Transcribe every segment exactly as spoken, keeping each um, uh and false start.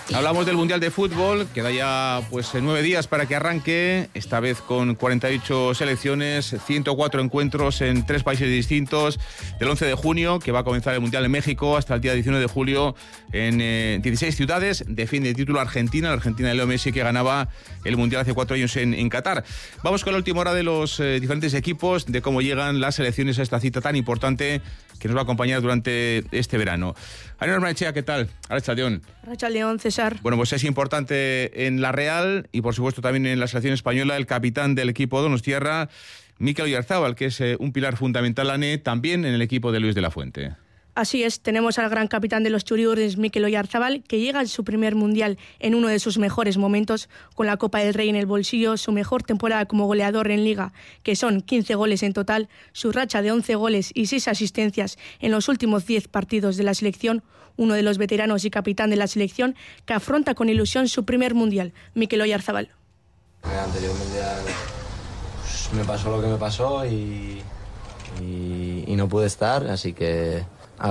Hablamos del Mundial de Fútbol, queda ya pues nueve días para que arranque, esta vez con cuarenta y ocho selecciones, ciento cuatro encuentros en tres países distintos, del once de junio, que va a comenzar el Mundial en México, hasta el día diecinueve de julio en eh, dieciséis ciudades. Defiende el título Argentina, la Argentina de Leo Messi, que ganaba el Mundial hace cuatro años en, en Qatar. Vamos con la última hora de los eh, diferentes equipos, de cómo llegan las selecciones a esta cita tan importante que nos va a acompañar durante este verano. Ainhoa Hermanetxea, ¿qué tal? Arratsaldeon. Arratsaldeon, César. Bueno, pues es importante en la Real y por supuesto también en la selección española el capitán del equipo donostiarra, Mikel Oyarzabal, que es eh, un pilar fundamental, Ane, también en el equipo de Luis de la Fuente. Así es, tenemos al gran capitán de los txuri-urdins, Mikel Oyarzabal, que llega a su primer mundial en uno de sus mejores momentos, con la Copa del Rey en el bolsillo, su mejor temporada como goleador en Liga, que son quince goles en total, su racha de once goles y seis asistencias en los últimos diez partidos de la selección, uno de los veteranos y capitán de la selección, que afronta con ilusión su primer mundial, Mikel Oyarzabal. En el anterior mundial pues, me pasó lo que me pasó y, y, y no pude estar, así que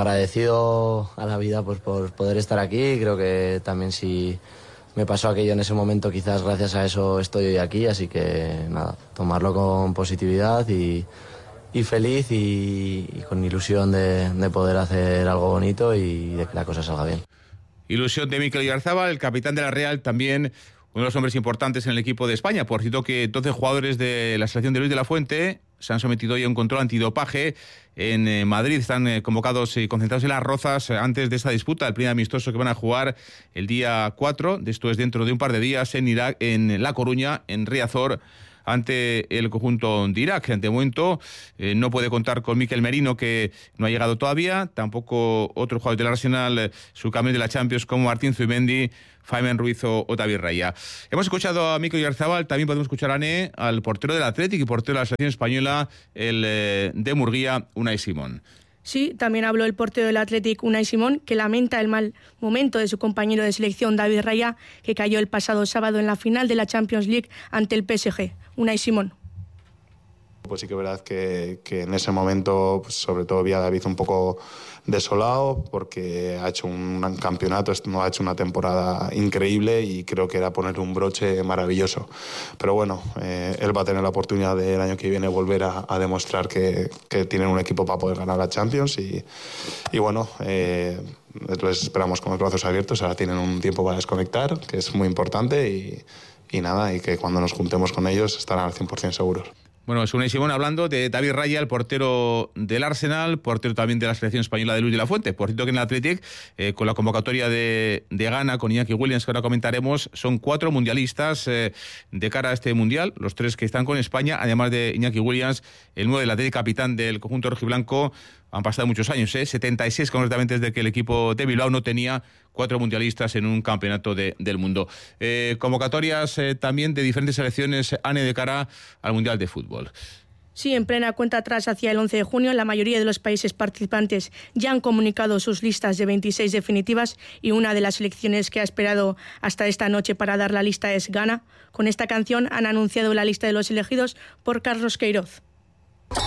agradecido a la vida pues, por poder estar aquí. Creo que también si me pasó aquello en ese momento, quizás gracias a eso estoy hoy aquí, así que nada, tomarlo con positividad y, y feliz y, y con ilusión de, de poder hacer algo bonito y de que la cosa salga bien. Ilusión de Mikel Oyarzabal, el capitán de la Real, también uno de los hombres importantes en el equipo de España. Por cierto, que doce jugadores de la selección de Luis de la Fuente se han sometido hoy a un control antidopaje en eh, Madrid. Están eh, convocados y concentrados en Las Rozas eh, antes de esta disputa, el primer amistoso que van a jugar el día cuatro, esto es dentro de un par de días, en Irak, en La Coruña, en Riazor, ante el conjunto de Irak. De momento eh, no puede contar con Mikel Merino, que no ha llegado todavía, tampoco otros jugadores del Arsenal, eh, su cambio de la Champions, como Martín Zubimendi, Fabián Ruiz o, o David Raya. Hemos escuchado a Mikel Oyarzabal, también podemos escuchar a Ane, al portero del Athletic y portero de la selección española, el eh, de Murguía, Unai Simón. Sí, también habló el portero del Athletic, Unai Simón, que lamenta el mal momento de su compañero de selección, David Raya, que cayó el pasado sábado en la final de la Champions League ante el P S G. Unai Simón. Pues sí que es verdad que, que en ese momento, pues sobre todo vi a David un poco desolado porque ha hecho un gran campeonato, no ha hecho una temporada increíble y creo que era poner un broche maravilloso. Pero bueno, eh, él va a tener la oportunidad de el año que viene volver a, a demostrar que, que tienen un equipo para poder ganar la Champions y, y bueno, eh, les esperamos con los brazos abiertos. Ahora tienen un tiempo para desconectar, que es muy importante y, y nada, y que cuando nos juntemos con ellos estarán al cien por ciento seguros. Bueno, es Unai Simón hablando de David Raya, el portero del Arsenal, portero también de la selección española de Luis de la Fuente. Por cierto que en el Athletic, eh, con la convocatoria de, de Ghana, con Iñaki Williams, que ahora comentaremos, son cuatro mundialistas eh, de cara a este mundial, los tres que están con España, además de Iñaki Williams, el nuevo del Athletic, capitán del conjunto rojiblanco. Han pasado muchos años, ¿eh? setenta y seis concretamente desde que el equipo de Bilbao no tenía cuatro mundialistas en un campeonato de, del mundo. Eh, convocatorias eh, también de diferentes selecciones, Ane, de cara al Mundial de Fútbol. Sí, en plena cuenta atrás hacia el once de junio, la mayoría de los países participantes ya han comunicado sus listas de veintiséis definitivas y una de las selecciones que ha esperado hasta esta noche para dar la lista es Ghana. Con esta canción han anunciado la lista de los elegidos por Carlos Queiroz.